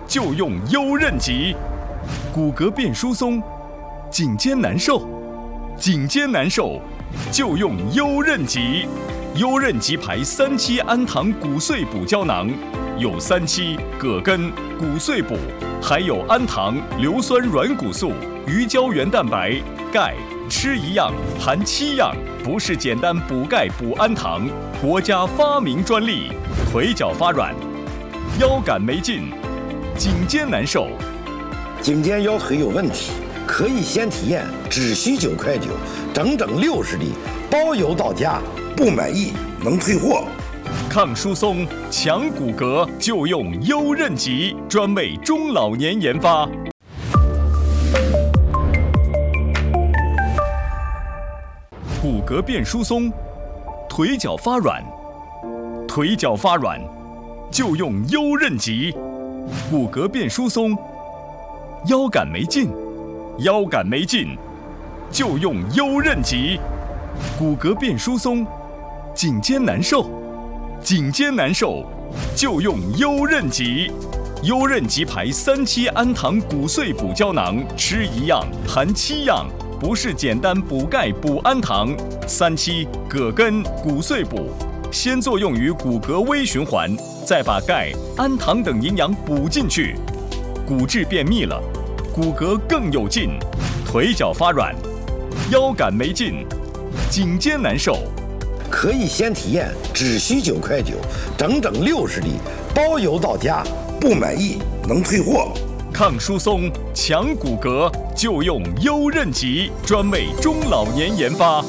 就用优韧极。骨骼变疏松，颈肩难受，颈肩难受就用优韧极。优韧极牌3期氨糖骨碎补胶囊，有3期葛根、骨碎补，还有氨糖、硫酸软骨素、鱼胶原蛋白、钙，吃一样含7样，不是简单补钙补氨糖，国家发明专利。腿脚发软，腰杆没劲，颈肩难受， 颈肩腰腿有问题，可以先体验，只需9.9块，整整60粒，包邮到家，不满意能退货。 抗疏松、强骨骼就用优韧极，专为中老年研发。骨骼变疏松，腿脚发软，腿脚发软就用优韧极。骨骼变疏松，腰杆没劲，腰杆没劲就用优韧极。骨骼变疏松，颈肩难受，颈肩难受就用优韧极。优韧极牌3期氨糖骨碎补胶囊，吃一样含7样，不是简单补钙补氨糖。3期葛根骨碎补，先作用于骨骼微循环，再把钙、氨糖等营养补进去，骨质变密了，骨骼更有劲。腿脚发软，腰杆没劲，颈肩难受， 可以先体验，只需9.9块，整整60粒，包邮到家，不满意能退货。 抗疏松、强骨骼就用优韧极，专为中老年研发。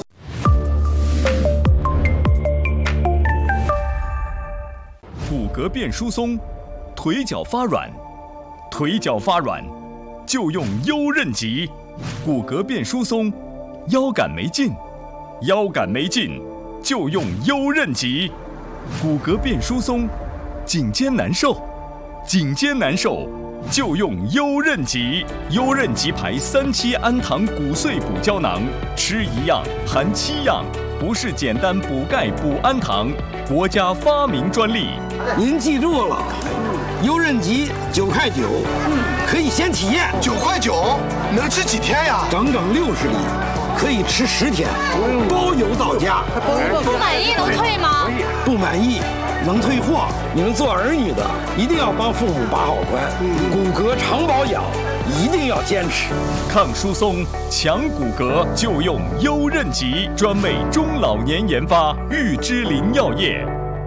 骨骼变疏松，腿脚发软，腿脚发软就用优韧极。骨骼变疏松，腰杆没劲，腰杆没劲就用优韧极。骨骼变疏松，颈肩难受，颈肩难受就用优韧极。优韧极牌3期氨糖骨碎补胶囊，吃一样含7样，不是简单补钙补氨糖，国家发明专利。 您记住了，优韧极9.9块，可以先体验。 9.9块，能吃几天呀？ 整整60粒，可以吃10天，包邮到家。 不满意能退吗？ 不满意能退货。你们做儿女的一定要帮父母把好关，骨骼常保养一定要坚持。 抗疏松、强骨骼就用优韧极，专为中老年研发。玉芝林药业。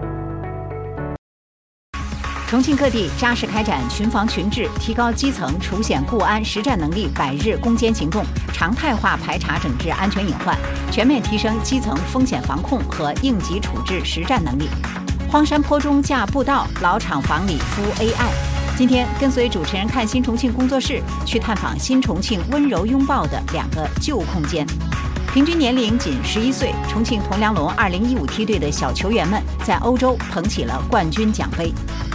重庆各地扎实开展群防群治，提高基层除险固安实战能力，100日攻坚行动，常态化排查整治安全隐患，全面提升基层风险防控和应急处置实战能力。荒山坡中架步道，老厂房里敷 AI。今天跟随主持人看新重庆工作室去探访新重庆温柔拥抱的2个旧空间。平均年龄仅11岁，重庆铜梁龙2015梯队的小球员们在欧洲捧起了冠军奖杯。